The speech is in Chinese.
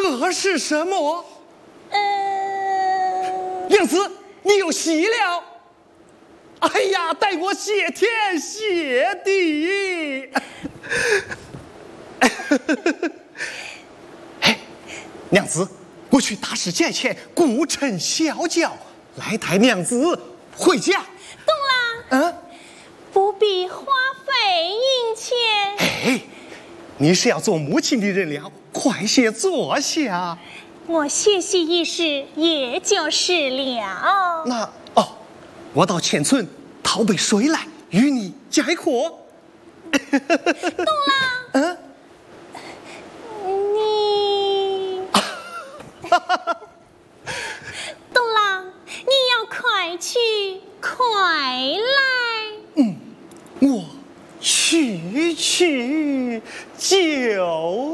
这是什么？娘子，你有喜了！哎呀，待我谢天谢地！哎，娘子，我去打石寨前，顾趁小轿来带娘子回家。 东郎，不必花费银钱。 哎，你是要做母亲的人了，快些坐下。 我歇息一时，也就是了。 那我到前村讨杯水来，与你解渴。 东郎，你，东郎，你要快去快来。 我去就